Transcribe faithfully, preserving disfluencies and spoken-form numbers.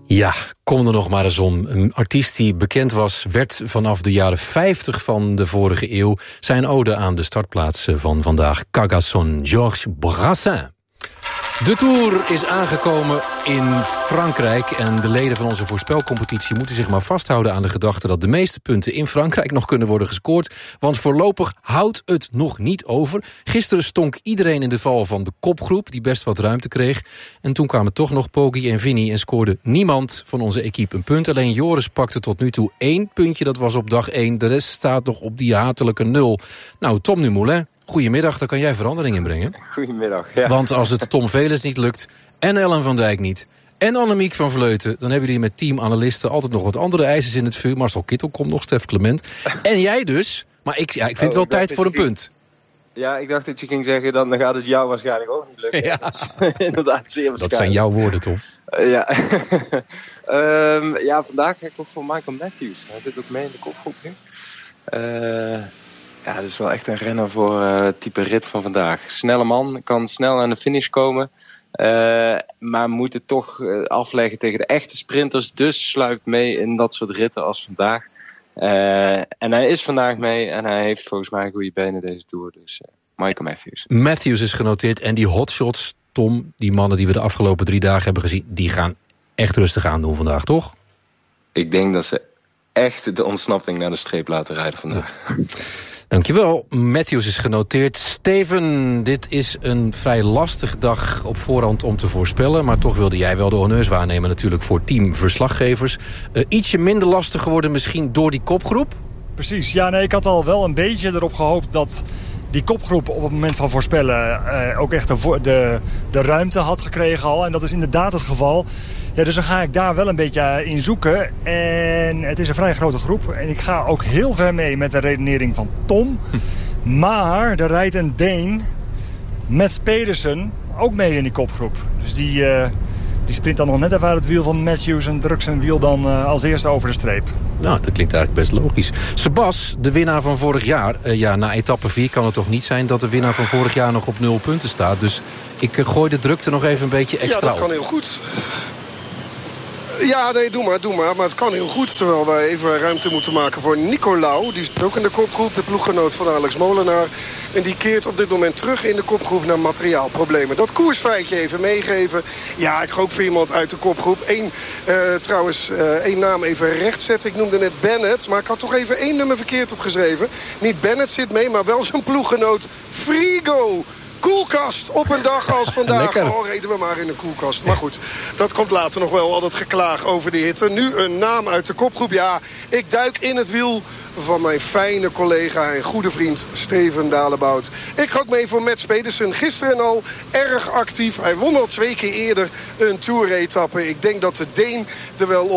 Ja, kom er nog maar eens om. Een artiest die bekend was, werd vanaf de jaren vijftig van de vorige eeuw zijn ode aan de startplaats van vandaag. Carcassonne, Georges Brassens. De Tour is aangekomen in Frankrijk en de leden van onze voorspelcompetitie moeten zich maar vasthouden aan de gedachte dat de meeste punten in Frankrijk nog kunnen worden gescoord, want voorlopig houdt het nog niet over. Gisteren stonk iedereen in de val van de kopgroep, die best wat ruimte kreeg. En toen kwamen toch nog Poggi en Vinny en scoorde niemand van onze equipe een punt. Alleen Joris pakte tot nu toe één puntje, dat was op dag één. De rest staat nog op die hatelijke nul. Nou, Tom Dumoulin, goedemiddag, daar kan jij verandering in brengen. Goedemiddag, ja. Want als het Tom Velens niet lukt en Ellen van Dijk niet en Annemiek van Vleuten, dan hebben jullie met teamanalisten altijd nog wat andere eisers in het vuur. Marcel Kittel komt nog, Stef Clement. En jij dus. Maar ik, ja, ik vind oh, wel tijd voor een ging... punt. Ja, ik dacht dat je ging zeggen, dan gaat het jou waarschijnlijk ook niet lukken. Ja. Inderdaad, zeer waarschijnlijk. Dat zijn jouw woorden, Tom. Uh, ja. um, ja, vandaag ga ik ook voor Michael Matthews. Hij zit ook mee in de kopgroep nu. Uh, Ja, dat is wel echt een renner voor uh, het type rit van vandaag. Snelle man, kan snel aan de finish komen. Uh, maar moet het toch uh, afleggen tegen de echte sprinters. Dus sluipt mee in dat soort ritten als vandaag. Uh, en hij is vandaag mee en hij heeft volgens mij goede benen deze Tour. Dus uh, Michael Matthews. Matthews is genoteerd en die hotshots, Tom, die mannen die we de afgelopen drie dagen hebben gezien, die gaan echt rustig aan doen vandaag, toch? Ik denk dat ze echt de ontsnapping naar de streep laten rijden vandaag. Ja. Dankjewel. Matthews is genoteerd. Steven, dit is een vrij lastige dag op voorhand om te voorspellen, maar toch wilde jij wel de honneurs waarnemen natuurlijk voor teamverslaggevers. Uh, ietsje minder lastig geworden misschien door die kopgroep? Precies, ja, nee, ik had al wel een beetje erop gehoopt dat die kopgroep op het moment van voorspellen uh, ook echt de, de, de ruimte had gekregen al. En dat is inderdaad het geval. Ja, dus dan ga ik daar wel een beetje in zoeken. En het is een vrij grote groep. En ik ga ook heel ver mee met de redenering van Tom. Maar er rijdt een Deen, Mats Pedersen, ook mee in die kopgroep. Dus die, uh, die sprint dan nog net even uit het wiel van Matthews en drukt zijn wiel dan uh, als eerste over de streep. Nou, dat klinkt eigenlijk best logisch. Sebas, de winnaar van vorig jaar. Uh, ja, na etappe vier kan het toch niet zijn dat de winnaar van vorig jaar nog op nul punten staat. Dus ik uh, gooi de drukte nog even een beetje extra op. Ja, dat kan heel goed. Ja, nee, doe maar, doe maar. Maar het kan heel goed. Terwijl wij even ruimte moeten maken voor Nicolau. Die is ook in de kopgroep, de ploeggenoot van Alex Molenaar. En die keert op dit moment terug in de kopgroep naar materiaalproblemen. Dat koersfeitje even meegeven. Ja, ik ga ook voor iemand uit de kopgroep. Eén, uh, trouwens, uh, één naam even rechtzetten. Ik noemde net Bennett, maar ik had toch even één nummer verkeerd opgeschreven. Niet Bennett zit mee, maar wel zijn ploeggenoot Frigo. Koelkast op een dag als vandaag. Oh, reden we maar in de koelkast. Maar goed, dat komt later nog wel. Al dat geklaag over de hitte. Nu een naam uit de kopgroep. Ja, ik duik in het wiel van mijn fijne collega en goede vriend Steven Dalebout. Ik ga ook mee voor Mats Pedersen. Gisteren al erg actief. Hij won al twee keer eerder een Tour-etappe. Ik denk dat de Deen er wel op